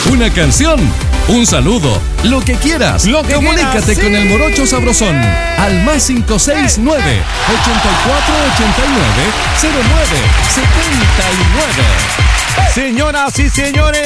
una canción, un saludo, lo que quieras. Comunícate con el Morocho Sabrosón al +569 8489 0979. Señoras y señores,